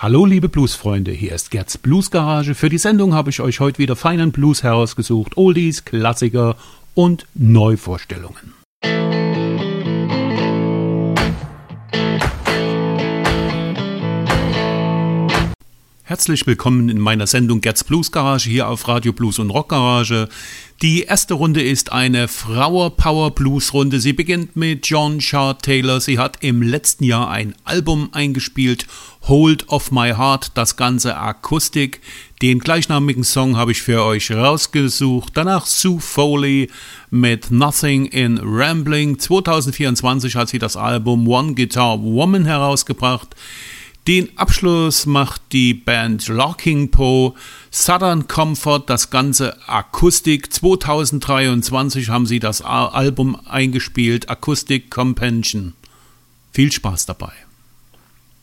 Hallo liebe Bluesfreunde, hier ist Gerds Bluesgarage. Für die Sendung habe ich euch heute wieder feinen Blues herausgesucht, Oldies, Klassiker und Neuvorstellungen. Herzlich willkommen in meiner Sendung Gerds Bluesgarage hier auf Radio Blues und Rock Garage. Die erste Runde ist eine Flower Power Blues Runde. Sie beginnt mit John Shard Taylor. Sie hat im letzten Jahr ein Album eingespielt, Hold of My Heart, das ganze Akustik. Den gleichnamigen Song habe ich für euch rausgesucht. Danach Sue Foley mit Nothing in Rambling. 2024 hat sie das Album One Guitar Woman herausgebracht. Den Abschluss macht die Band Locking Poe, Southern Comfort, das ganze Akustik. 2023 haben sie das Album eingespielt, Acoustic Companion. Viel Spaß dabei.